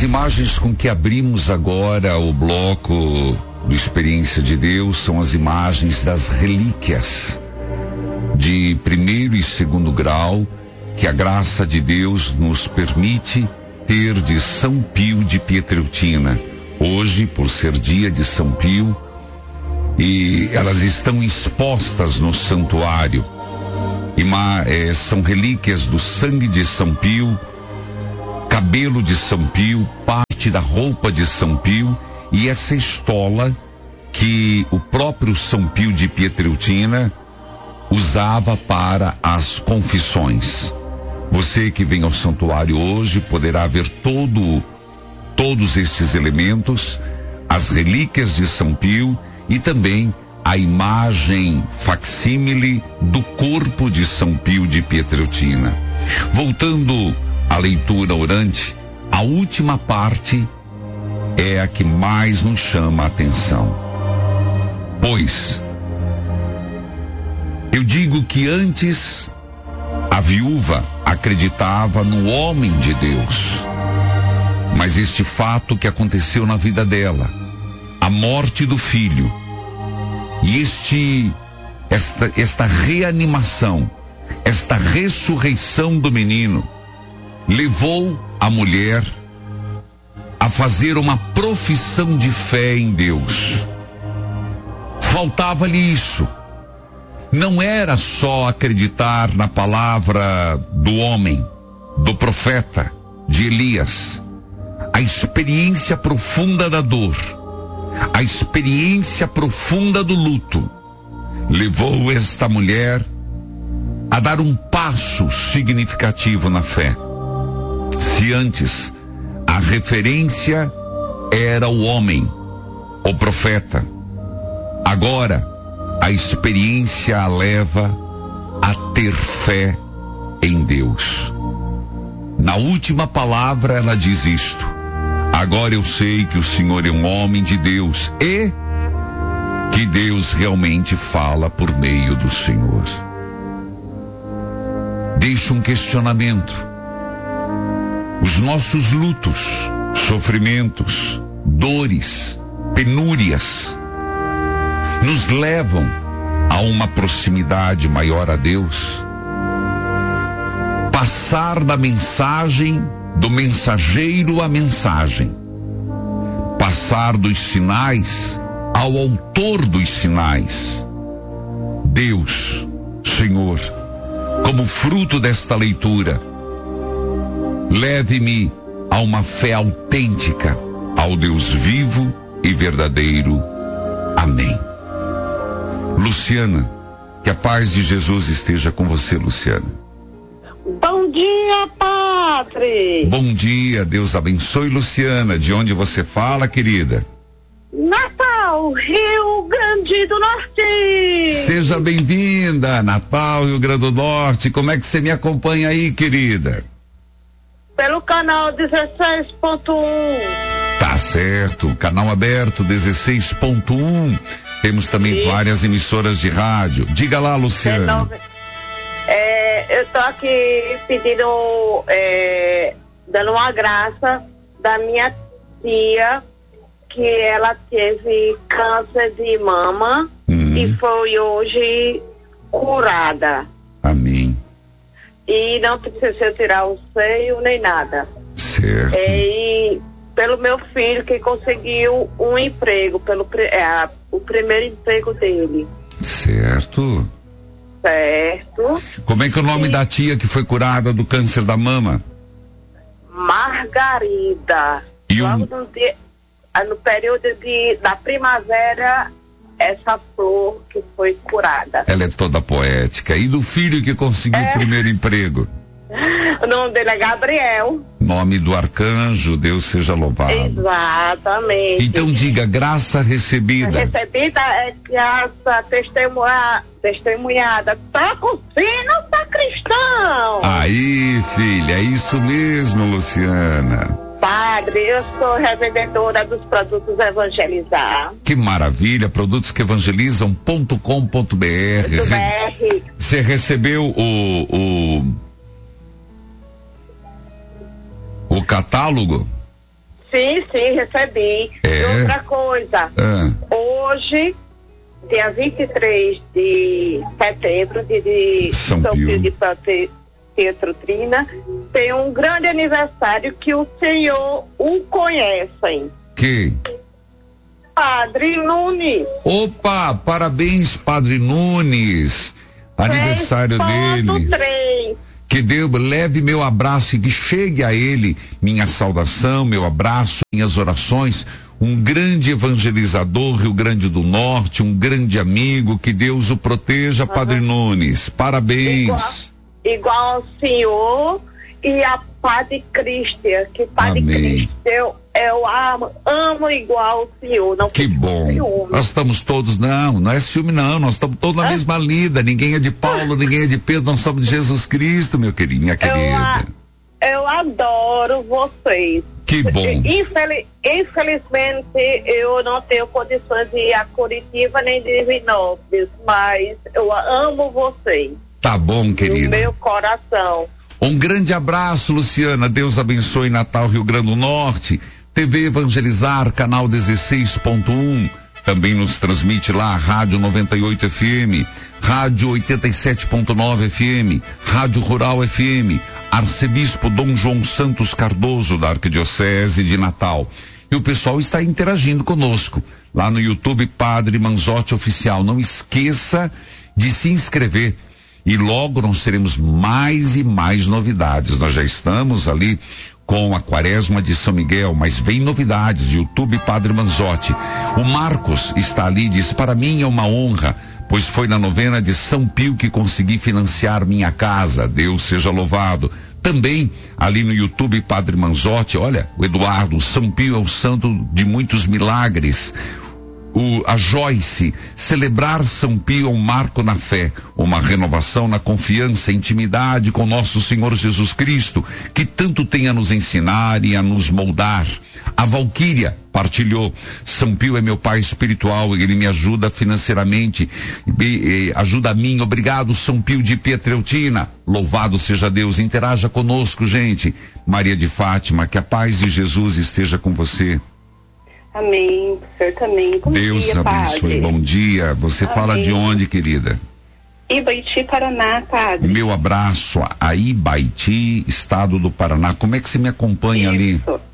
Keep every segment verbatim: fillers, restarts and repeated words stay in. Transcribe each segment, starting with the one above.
imagens com que abrimos agora o bloco do Experiência de Deus são as imagens das relíquias de primeiro e segundo grau que a graça de Deus nos permite ter de São Pio de Pietrelcina. Hoje, por ser dia de São Pio, e elas estão expostas no santuário. Ima, é, são relíquias do sangue de São Pio, cabelo de São Pio, parte da roupa de São Pio e essa estola que o próprio São Pio de Pietrelcina usava para as confissões. Você que vem ao santuário hoje poderá ver todo, todos estes elementos, as relíquias de São Pio e também a imagem facsímile do corpo de São Pio de Pietrelcina. Voltando à leitura orante, a última parte é a que mais nos chama a atenção. Pois, eu digo que antes a viúva acreditava no homem de Deus, mas este fato que aconteceu na vida dela, a morte do filho, e este, esta, esta reanimação, esta ressurreição do menino, levou a mulher a fazer uma profissão de fé em Deus. Faltava-lhe isso. Não era só acreditar na palavra do homem, do profeta, de Elias. A experiência profunda da dor, a experiência profunda do luto, levou esta mulher a dar um passo significativo na fé. Se antes a referência era o homem, o profeta, agora a experiência a leva a ter fé em Deus. Na última palavra ela diz isto: agora eu sei que o Senhor é um homem de Deus e que Deus realmente fala por meio do Senhor. Deixa um questionamento. Os nossos lutos, sofrimentos, dores, penúrias nos levam a uma proximidade maior a Deus. Passar da mensagem, do mensageiro à mensagem. Passar dos sinais ao autor dos sinais. Deus, Senhor, como fruto desta leitura, leve-me a uma fé autêntica ao Deus vivo e verdadeiro. Amém. Luciana, que a paz de Jesus esteja com você, Luciana. Bom dia, padre. Bom dia, Deus abençoe, Luciana. De onde você fala, querida? Natal, Rio Grande do Norte. Seja bem-vinda, Natal, Rio Grande do Norte. Como é que você me acompanha aí, querida? Pelo canal dezesseis ponto um. Tá certo, canal aberto dezesseis ponto um. Temos também Sim. várias emissoras de rádio. Diga lá, Luciana. É, eu tô aqui pedindo, é, dando uma graça da minha tia, que ela teve câncer de mama hum. e foi hoje curada. Amém. E não precisa tirar o seio nem nada. Certo. É, e pelo meu filho que conseguiu um emprego, pelo é, o primeiro emprego dele. Certo. Certo. Como é que é o nome e... da tia que foi curada do câncer da mama? Margarida. E um... Logo no, dia, no período de, da primavera, essa flor que foi curada. Ela é toda poética. E do filho que conseguiu é... o primeiro emprego? O nome dele é Gabriel. Nome do arcanjo, Deus seja louvado. Exatamente. Então diga, graça recebida. Recebida é graça testemunha, testemunhada. Tá com sino sacristão. Aí, filha, é isso mesmo, Luciana. Padre, eu sou revendedora dos produtos Evangelizar. Que maravilha, produtos que evangelizam ponto com ponto b r. Você recebeu o... o... o catálogo? Sim, sim, recebi. É? E outra coisa, Ah. hoje, dia vinte e três de setembro, de, de São São Pio. Pio de Pante- Pietrotrina, tem um grande aniversário que o senhor o conhecem. Quem? Padre Nunes. Opa, parabéns, Padre Nunes. Aniversário dele. Três. Que Deus leve meu abraço e que chegue a ele minha saudação, meu abraço, minhas orações. Um grande evangelizador, Rio Grande do Norte, um grande amigo, que Deus o proteja, uhum. Padre Nunes. Parabéns. Igual, igual ao senhor e a Padre Cristian, que Padre Cristian eu, eu amo, amo igual o senhor. Não que bom. Ciúme. Nós estamos todos, não, não é ciúme não, nós estamos todos na ah. mesma lida, ninguém é de Paulo, ninguém é de Pedro, nós somos de Jesus Cristo, meu querido, minha querida. Eu, eu adoro vocês. Que bom. Infeliz, infelizmente, eu não tenho condições de ir a Curitiba nem de Vinópolis, mas eu amo vocês. Tá bom, querida. No meu coração. Um grande abraço, Luciana. Deus abençoe Natal, Rio Grande do Norte. T V Evangelizar, canal dezesseis ponto um. Também nos transmite lá, Rádio noventa e oito F M, Rádio oitenta e sete ponto nove F M, Rádio Rural F M, Arcebispo Dom João Santos Cardoso, da Arquidiocese de Natal. E o pessoal está interagindo conosco. Lá no YouTube, Padre Manzotti Oficial. Não esqueça de se inscrever. E logo nós teremos mais e mais novidades. Nós já estamos ali com a Quaresma de São Miguel, mas vem novidades. YouTube Padre Manzotti. O Marcos está ali e diz: para mim é uma honra, pois foi na novena de São Pio que consegui financiar minha casa. Deus seja louvado. Também ali no YouTube Padre Manzotti, olha, o Eduardo, São Pio é o santo de muitos milagres. O, a Joyce, celebrar São Pio é um marco na fé, uma renovação na confiança, intimidade com nosso Senhor Jesus Cristo, que tanto tem a nos ensinar e a nos moldar. A Valquíria partilhou: São Pio é meu pai espiritual, ele me ajuda financeiramente, e, e, ajuda a mim, obrigado São Pio de Pietreutina, louvado seja Deus. Interaja conosco, gente. Maria de Fátima, que a paz de Jesus esteja com você. Amém, certamente. Bom Deus dia, abençoe, padre. Bom dia. Você Amém. Fala de onde, querida? Ibaiti, Paraná, padre. Meu abraço a Ibaiti, estado do Paraná. Como é que você me acompanha Isso. ali?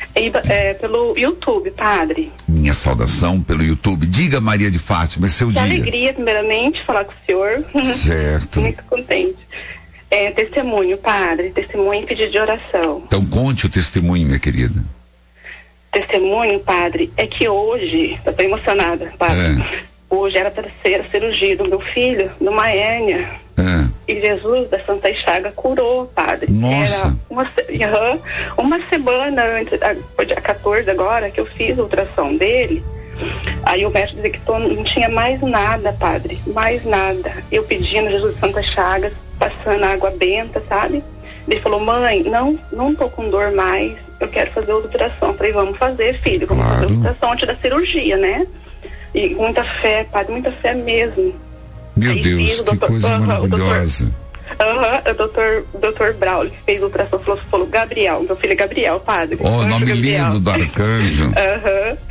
É, pelo YouTube, padre. Minha saudação pelo YouTube. Diga, Maria de Fátima, é seu que dia. Alegria, primeiramente, falar com o senhor. Certo. Muito contente. É, testemunho, padre, testemunho e pedido de oração. Então conte o testemunho, minha querida. Testemunho, padre, é que hoje, eu tô emocionada, padre, é. Hoje era a terceira cirurgia do meu filho, numa hérnia, é. E Jesus da Santa Chaga curou, padre. Nossa. Era uma, uhum, uma semana antes, foi dia quatorze agora, que eu fiz a ultrassom dele, aí o médico disse que tô, não tinha mais nada, padre, mais nada. Eu pedindo Jesus da Santa Chagas, passando água benta, sabe? Ele falou: mãe, não, não tô com dor mais, eu quero fazer a ultrassom. Eu falei: vamos fazer, filho, vamos claro. fazer a ultrassom antes da cirurgia, né? E muita fé, padre, muita fé mesmo. Meu Aí Deus, fiz, que doutor, coisa uh, maravilhosa. Aham, uh, o doutor, doutor Braulio, que fez a ultrassom, falou, falou: Gabriel, meu filho é Gabriel, padre. Ó, oh, nome Gabriel. lindo do arcanjo. Aham, uh-huh.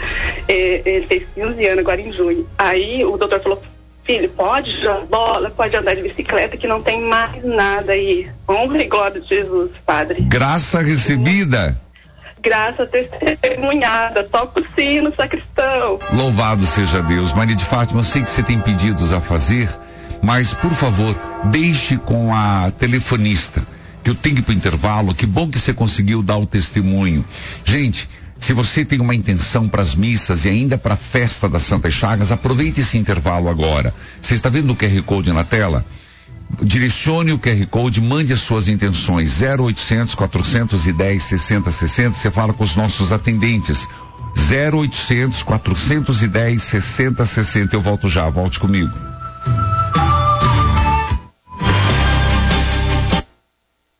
Ele fez quinze anos agora em junho. Aí o doutor falou: filho, pode jogar bola, pode andar de bicicleta, que não tem mais nada aí. Honra e glória de Jesus, padre. Graça recebida. Graça testemunhada, toca o sino, sacristão. Louvado seja Deus. Maria de Fátima, eu sei que você tem pedidos a fazer, mas por favor, deixe com a telefonista, que eu tenho que ir pro intervalo. Que bom que você conseguiu dar o testemunho. Gente, se você tem uma intenção para as missas e ainda para a festa das Santas Chagas, aproveite esse intervalo agora. Você está vendo o Q R Code na tela? Direcione o Q R Code, mande as suas intenções. zero oitocentos, quatrocentos e dez, sessenta sessenta. Você fala com os nossos atendentes. zero oitocentos, quatrocentos e dez, sessenta sessenta. Eu volto já, volte comigo.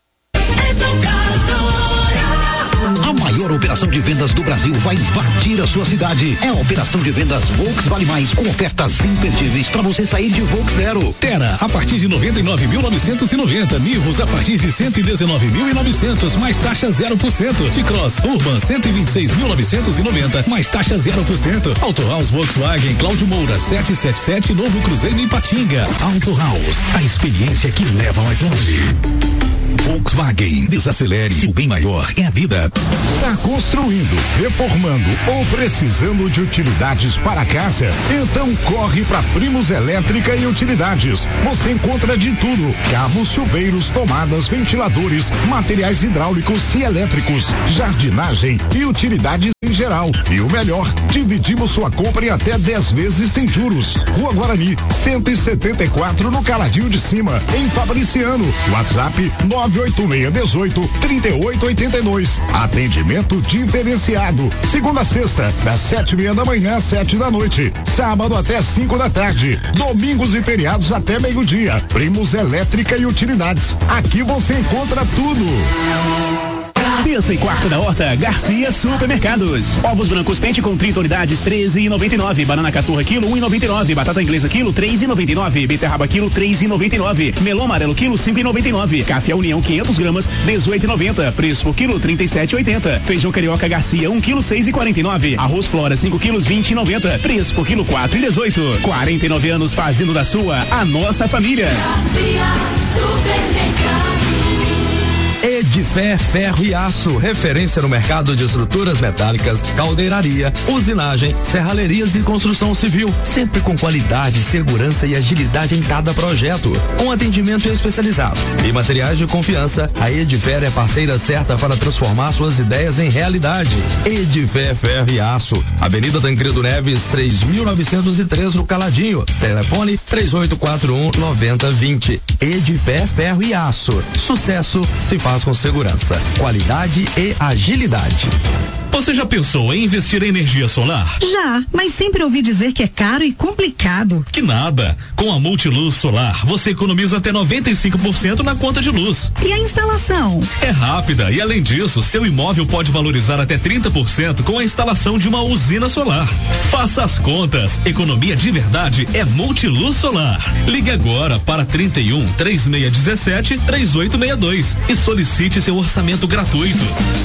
A maior operação de vendas do Brasil vai invadir a sua sua cidade. É a operação de vendas Volks Vale Mais, com ofertas imperdíveis para você sair de Volks zero. Terra a partir de noventa e nove mil novecentos e noventa, Nivus a partir de cento e dezenove mil e novecentos, mais taxa zero por cento. T-Cross Urban cento e vinte e seis mil novecentos e noventa, mais taxa zero por cento. Auto House Volkswagen Cláudio Moura setecentos e setenta e sete, Novo Cruzeiro em Patinga. Auto House, a experiência que leva mais longe. Volkswagen, desacelere, o bem maior é a vida. Tá construindo, reformando ou precisando de utilidades para casa? Então corre para Primos Elétrica e Utilidades. Você encontra de tudo: cabos, chuveiros, tomadas, ventiladores, materiais hidráulicos e elétricos, jardinagem e utilidades em geral. E o melhor, dividimos sua compra em até dez vezes sem juros. Rua Guarani, cento e setenta e quatro, no Caladinho de Cima, em Fabriciano. WhatsApp nove oito seis um oito, três oito oito dois. Atendimento diferenciado. Segunda a sexta, das sete e meia da manhã às sete da noite. Sábado até cinco da tarde. Domingos e feriados até meio-dia. Primos Elétrica e Utilidades. Aqui você encontra tudo. Terça e quarta da horta, Garcia Supermercados. Ovos brancos pente com trinta unidades, treze e noventa e nove. Banana caturra quilo, um e noventa e nove. Batata inglesa quilo, três e noventa e nove. Beterraba quilo, três e noventa e nove. Melão amarelo quilo, cinco e noventa e nove. Café União quinhentas gramas, dezoito e noventa. Preço por quilo, trinta e sete e oitenta. Feijão carioca Garcia um quilo, seis e quarenta e nove. Arroz Flora cinco quilos, vinte e noventa. Preço por quilo, quatro e dezoito. quarenta e nove anos fazendo da sua a nossa família. Garcia Supermercados. Edifé Ferro e Aço, referência no mercado de estruturas metálicas, caldeiraria, usinagem, serralherias e construção civil, sempre com qualidade, segurança e agilidade em cada projeto, com atendimento especializado e materiais de confiança. A Edifé é parceira certa para transformar suas ideias em realidade. Edifé Ferro e Aço, Avenida Tancredo Neves, três mil novecentos e três, no Caladinho. Telefone três oito quatro um, nove zero dois zero. Edifé Ferro e Aço, sucesso se faz com segurança, qualidade e agilidade. Você já pensou em investir em energia solar? Já, mas sempre ouvi dizer que é caro e complicado. Que nada. Com a Multiluz Solar, você economiza até noventa e cinco por cento na conta de luz. E a instalação? É rápida e, além disso, seu imóvel pode valorizar até trinta por cento com a instalação de uma usina solar. Faça as contas. Economia de verdade é Multiluz Solar. Ligue agora para trinta e um, três seis um sete, três oito seis dois e solicite seu orçamento gratuito.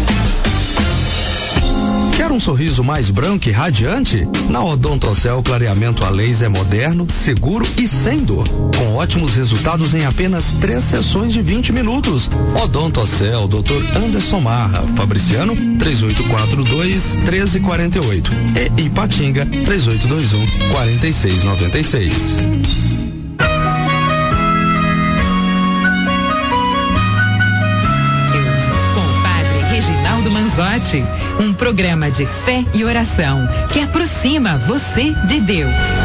Quer um sorriso mais branco e radiante? Na Odontocel, o clareamento a laser é moderno, seguro e sem dor, com ótimos resultados em apenas três sessões de vinte minutos. Odontocel, doutor Anderson Marra, Fabriciano, três oito quatro dois, um três quatro oito e Ipatinga, três oito dois um, quatro seis nove seis. Manzotti, um programa de fé e oração que aproxima você de Deus.